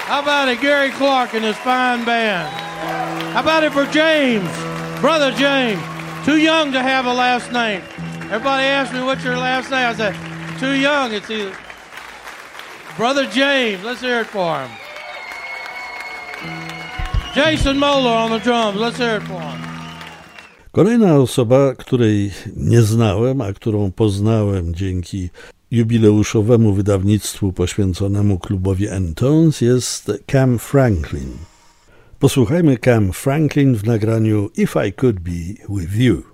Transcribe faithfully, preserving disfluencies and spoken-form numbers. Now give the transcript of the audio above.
How about it, Gary Clark and his fine band? How about it for James, Brother James? Too young to have a last name. Everybody asks me, what's your last name? I said, too young. It's either Brother James. Let's hear it for him. Jason Moeller on the drums. Let's hear it for him. Kolejna osoba, której nie znałem, a którą poznałem dzięki jubileuszowemu wydawnictwu poświęconemu klubowi N-Tones, jest Cam Franklin. Posłuchajmy Cam Franklin w nagraniu If I Could Be With You.